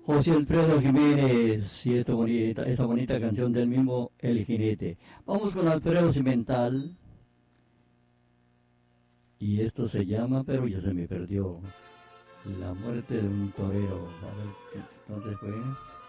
José Alfredo Jiménez y esta bonita canción del mismo El Jinete. Vamos con Alfredo Cimental y esto se llama, pero ya se me perdió, La muerte de un torero. A ver, entonces fue...